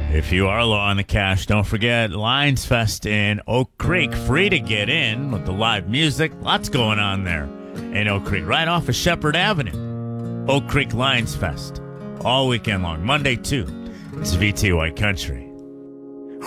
If you are low on the cash, don't forget Lions Fest in Oak Creek. Free to get in with the live music. Lots going on there in Oak Creek, right off of Shepherd Avenue. Oak Creek Lions Fest. All weekend long, Monday too. It's VT White Country.